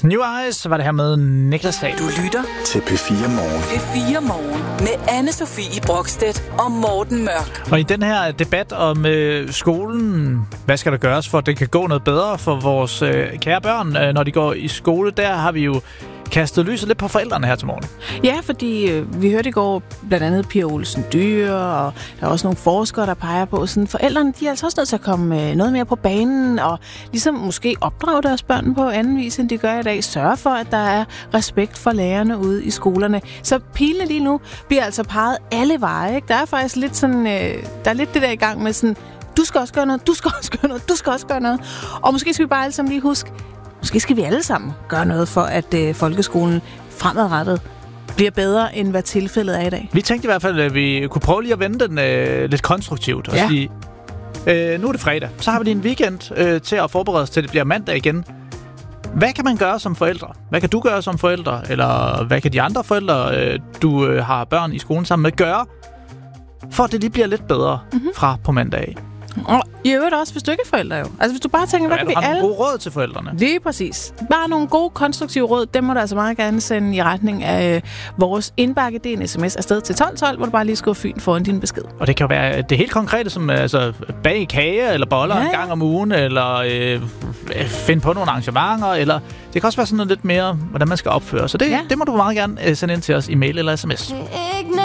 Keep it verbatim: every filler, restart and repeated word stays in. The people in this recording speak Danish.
New Eyes var det her med Niklas Dahl. Du lytter til P fire Morgen. P fire Morgen med Anne-Sophie Brokstedt og Morten Mørk. Og i den her debat om øh, skolen, hvad skal der gøres for, at det kan gå noget bedre for vores øh, kære børn, øh, når de går i skole, der har vi jo kastet lyset lidt på forældrene her til morgen. Ja, fordi øh, vi hørte i går blandt andet Pia Olsen Dyhr, og der er også nogle forskere, der peger på, sådan forældrene, de er altså også nødt til at komme øh, noget mere på banen, og ligesom måske opdrage deres børn på anden vis, end de gør i dag. Sørge for, at der er respekt for lærerne ude i skolerne. Så pilene lige nu bliver altså peget alle veje, ikke? Der er faktisk lidt sådan, øh, der er lidt det der i gang med sådan, du skal også gøre noget, du skal også gøre noget, du skal også gøre noget. Og måske skal vi bare alle sammen lige huske, måske skal vi alle sammen gøre noget for, at øh, folkeskolen fremadrettet bliver bedre, end hvad tilfældet er i dag. Vi tænkte i hvert fald, at vi kunne prøve lige at vende den øh, lidt konstruktivt. Og ja. sige, øh, nu er det fredag, så har vi lige en weekend øh, til at forberede os til, at det bliver mandag igen. Hvad kan man gøre som forældre? Hvad kan du gøre som forældre? Eller hvad kan de andre forældre, øh, du øh, har børn i skolen sammen med, gøre, for at det lige bliver lidt bedre mm-hmm. fra på mandag? Og i øvrigt også, hvis du ikke er forældre jo. Altså hvis du bare tænker, hvad kan vi alle... Har du gode råd til forældrene? Lige præcis. Bare nogle gode, konstruktive råd, dem må du altså meget gerne sende i retning af øh, vores indbakke. Det er en sms afsted til tolv tolv, hvor du bare lige skriver Fyn foran din besked. Og det kan jo være det helt konkrete, som altså, bage kage eller boller ja, ja. en gang om ugen, eller øh, finde på nogle arrangementer, eller det kan også være sådan noget lidt mere, hvordan man skal opføre. Så det, ja. det må du meget gerne øh, sende ind til os i mail eller sms.